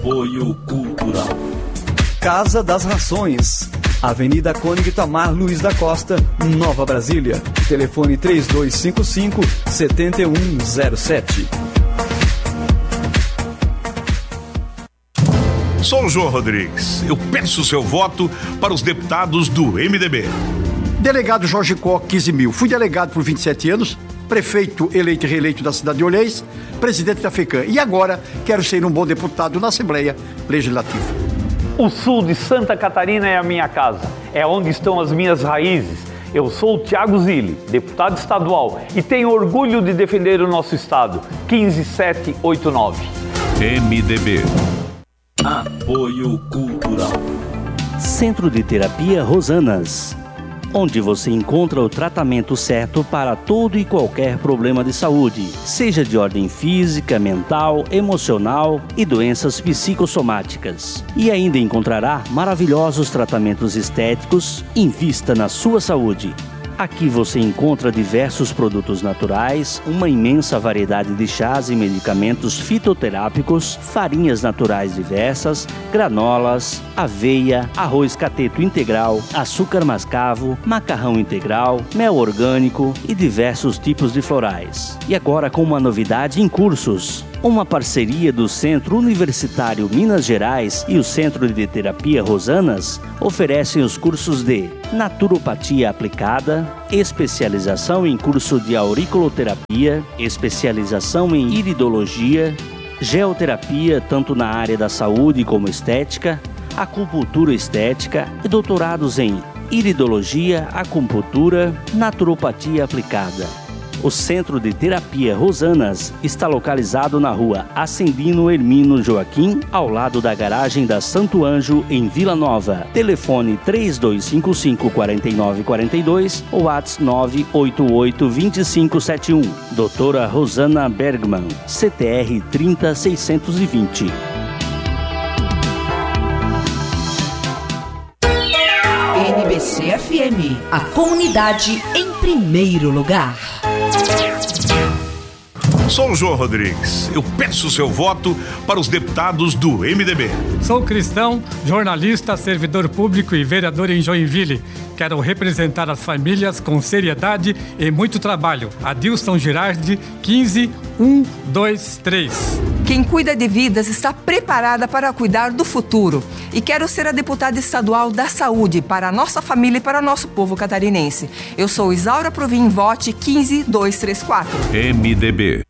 Apoio Cultural. Casa das Rações, Avenida Cônigo Itamar Luiz da Costa, Nova Brasília. Telefone 3255-7107. Sou o João Rodrigues. Eu peço o seu voto para os deputados do MDB. Delegado Jorge Koch, 15 mil. Fui delegado por 27 anos, prefeito eleito e reeleito da cidade de Olhês, presidente da FECAM. E agora quero ser um bom deputado na Assembleia Legislativa. O sul de Santa Catarina é a minha casa. É onde estão as minhas raízes. Eu sou o Thiago Zilli, deputado estadual, e tenho orgulho de defender o nosso estado. 15789. MDB. Apoio Cultural. Centro de Terapia Rosanas, onde você encontra o tratamento certo para todo e qualquer problema de saúde, seja de ordem física, mental, emocional e doenças psicossomáticas. E ainda encontrará maravilhosos tratamentos estéticos. Invista na sua saúde. Aqui você encontra diversos produtos naturais, uma imensa variedade de chás e medicamentos fitoterápicos, farinhas naturais diversas, granolas, aveia, arroz cateto integral, açúcar mascavo, macarrão integral, mel orgânico e diversos tipos de florais. E agora com uma novidade em cursos. Uma parceria do Centro Universitário Minas Gerais e o Centro de Terapia Rosanas oferecem os cursos de Naturopatia Aplicada, especialização em curso de auriculoterapia, especialização em iridologia, geoterapia tanto na área da saúde como estética, acupuntura estética e doutorados em iridologia, acupuntura, naturopatia aplicada. O Centro de Terapia Rosanas está localizado na rua Ascendino Hermino Joaquim, ao lado da garagem da Santo Anjo, em Vila Nova. Telefone 3255-4942 ou WhatsApp 988-2571. Doutora Rosana Bergman, CTR 30620. NBC FM, a comunidade em primeiro lugar. Sou o João Rodrigues. Eu peço o seu voto para os deputados do MDB. Sou cristão, jornalista, servidor público e vereador em Joinville. Quero representar as famílias com seriedade e muito trabalho. Adilson Girardi, 15123. Quem cuida de vidas está preparada para cuidar do futuro. E quero ser a deputada estadual da saúde para a nossa família e para o nosso povo catarinense. Eu sou Isaura Provim, vote 15234. MDB.